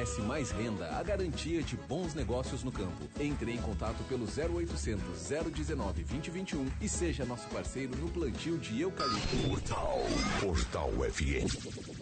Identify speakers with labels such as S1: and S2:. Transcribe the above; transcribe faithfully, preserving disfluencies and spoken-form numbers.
S1: S mais renda, a garantia de bons negócios no campo. Entre em contato pelo zero oitocentos, zero dezenove, vinte, vinte e um e seja nosso parceiro no plantio de eucalipto.
S2: Portal, Portal F M.